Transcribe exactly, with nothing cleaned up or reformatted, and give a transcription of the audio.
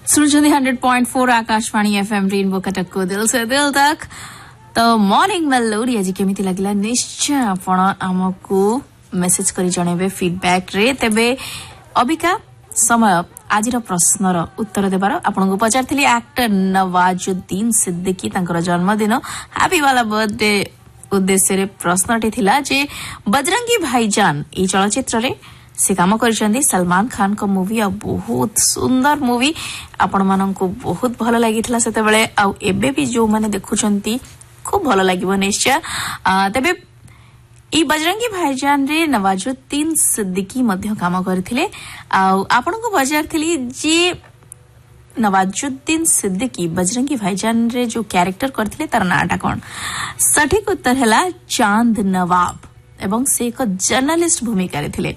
सुनछुंदी hundred point four Akashvani FM rainbow Cuttack को दिल से दिल तक। तो मॉर्निंग मेलोडी आज केमिति लागला निश्चय आपण हमकु मेसेज करी जणेबे फीडबैक रे। तेबे अबिका समय आज प्रश्नर उत्तर देबार आपनको पचारथिली एक्टर नवाजुद्दीन सिद्दीकी तांकर जन्मदिन हैप्पी वाला बर्थडे उद्देश्य रे प्रश्नटी थिला जे बजरंगी भाईजान ई चलचित्र रे से काम करिसंदी सलमान खान को मूवी आ बहुत सुंदर मूवी आपण माननको बहुत भलो लागिथला सेते बेले आ एबे भी जो माने देखुचंती खूब भलो लागिबो निश्चय। तबे ई बजरंगी भाईजान रे नवाजुद्दीन सिद्दीकी मध्य काम करथिले आ आपनको बजारथिली जे नवाजुद्दीन सिद्दीकी बजरंगी भाईजान रे जो कैरेक्टर करथिले तार नाटा कोन। सठिक उत्तर हैला चांद नवाब एवं से एक जर्नलिस्ट भूमिका रे थिले।